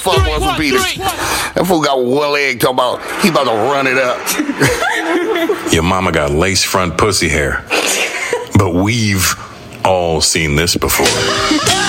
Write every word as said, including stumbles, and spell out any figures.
fuck Russell Peters? That fool got one leg talking about he about to run it up. Your mama got lace front pussy hair. But we've all seen this before.